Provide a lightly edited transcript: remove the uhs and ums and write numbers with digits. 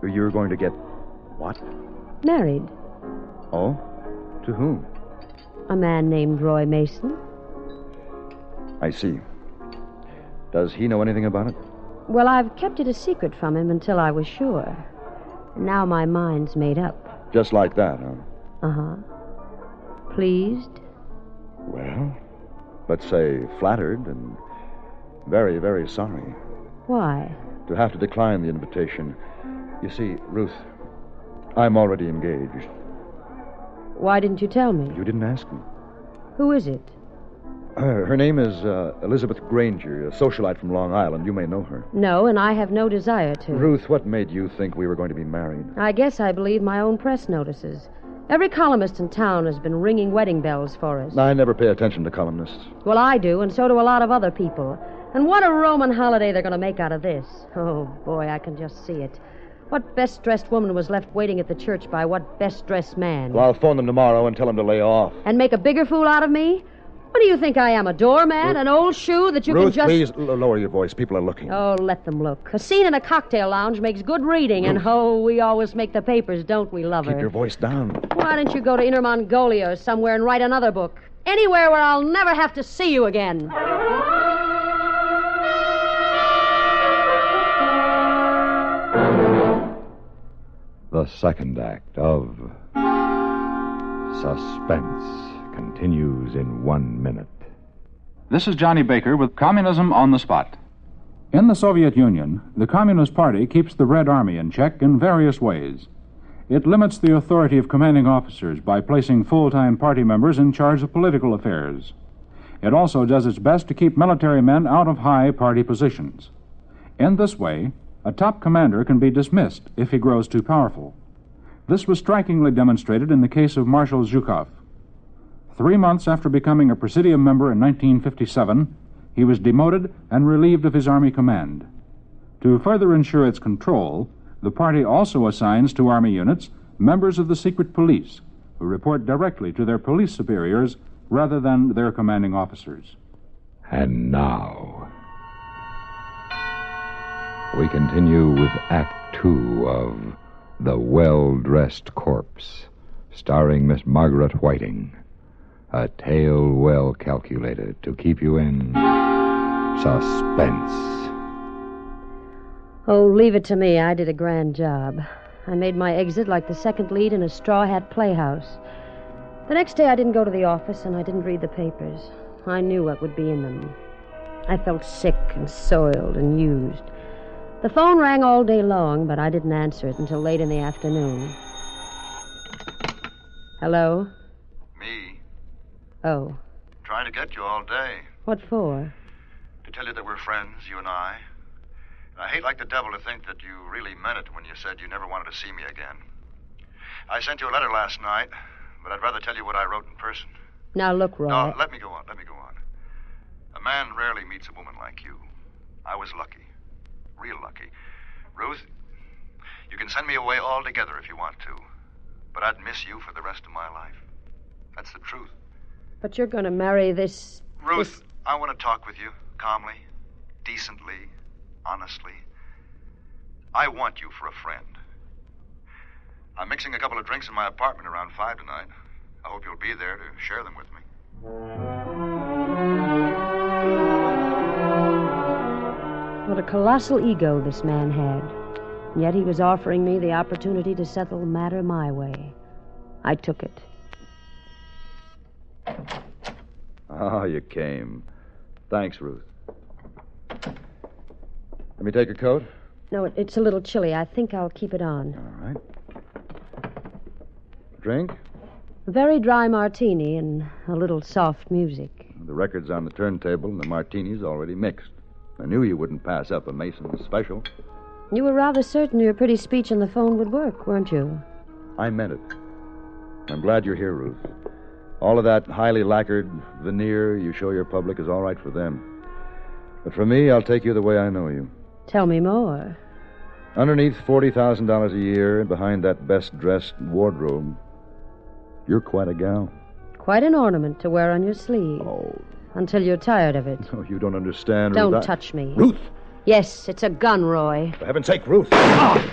You're going to get what? Married. Oh? To whom? A man named Roy Mason. I see. Does he know anything about it? Well, I've kept it a secret from him until I was sure. Now my mind's made up. Just like that, huh? Uh-huh. Pleased? Well, let's say flattered and very, very sorry. Why? To have to decline the invitation. You see, Ruth, I'm already engaged. Why didn't you tell me? You didn't ask me. Who is it? Her name is Elizabeth Granger, a socialite from Long Island. You may know her. No, and I have no desire to. Ruth, what made you think we were going to be married? I guess I believe my own press notices. Every columnist in town has been ringing wedding bells for us. I never pay attention to columnists. Well, I do, and so do a lot of other people. And what a Roman holiday they're going to make out of this. Oh, boy, I can just see it. What best-dressed woman was left waiting at the church by what best-dressed man? Well, I'll phone them tomorrow and tell them to lay off. And make a bigger fool out of me? What do you think I am, a doormat? An old shoe that you Ruth, can just... please, lower your voice. People are looking. Oh, let them look. A scene in a cocktail lounge makes good reading, and we always make the papers, don't we, lover? Keep your voice down. Why don't you go to Inner Mongolia or somewhere and write another book? Anywhere where I'll never have to see you again. The second act of Suspense continues in 1 minute. This is Johnny Baker with Communism on the Spot. In the Soviet Union, the Communist Party keeps the Red Army in check in various ways. It limits the authority of commanding officers by placing full-time party members in charge of political affairs. It also does its best to keep military men out of high party positions. In this way, a top commander can be dismissed if he grows too powerful. This was strikingly demonstrated in the case of Marshal Zhukov. 3 months after becoming a Presidium member in 1957, he was demoted and relieved of his Army command. To further ensure its control, the party also assigns to Army units members of the secret police who report directly to their police superiors rather than their commanding officers. And now, we continue with Act 2 of The Well-Dressed Corpse, starring Miss Margaret Whiting. A tale well calculated to keep you in suspense. Oh, leave it to me. I did a grand job. I made my exit like the second lead in a Straw Hat Playhouse. The next day I didn't go to the office and I didn't read the papers. I knew what would be in them. I felt sick and soiled and used. The phone rang all day long, but I didn't answer it until late in the afternoon. Hello? Me. Oh. Trying to get you all day. What for? To tell you that we're friends, you and I. And I hate like the devil to think that you really meant it when you said you never wanted to see me again. I sent you a letter last night, but I'd rather tell you what I wrote in person. Now, look, Roy. No, let me go on. A man rarely meets a woman like you. I was lucky. Real lucky. Ruth, you can send me away altogether if you want to, but I'd miss you for the rest of my life. That's the truth. But you're going to marry this... Ruth, I want to talk with you calmly, decently, honestly. I want you for a friend. I'm mixing a couple of drinks in my apartment around 5 tonight. I hope you'll be there to share them with me. What a colossal ego this man had. And yet he was offering me the opportunity to settle the matter my way. I took it. Ah, you came. Thanks, Ruth. Let me take your coat? No, it's a little chilly. I think I'll keep it on. All right. Drink? A very dry martini and a little soft music. The record's on the turntable and the martini's already mixed. I knew you wouldn't pass up a Mason's special. You were rather certain your pretty speech on the phone would work, weren't you? I meant it. I'm glad you're here, Ruth. All of that highly lacquered veneer you show your public is all right for them. But for me, I'll take you the way I know you. Tell me more. Underneath $40,000 a year and behind that best-dressed wardrobe, you're quite a gal. Quite an ornament to wear on your sleeve. Oh. Until you're tired of it. No, you don't understand, Don't Ruth. touch me. Ruth! Yes, it's a gun, Roy. For heaven's sake, Ruth! Ah!